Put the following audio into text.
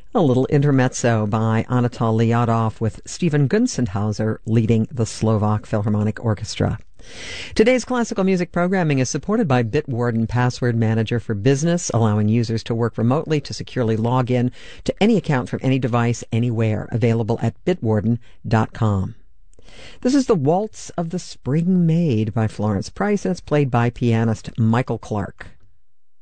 A little intermezzo by Anatol Liadov with Stephen Gunzenhauser leading the Slovak Philharmonic Orchestra. Today's classical music programming is supported by Bitwarden Password Manager for Business, allowing users to work remotely to securely log in to any account from any device anywhere, available at bitwarden.com. This is the Waltz of the Spring Maid by Florence Price, and it's played by pianist Michael Clark.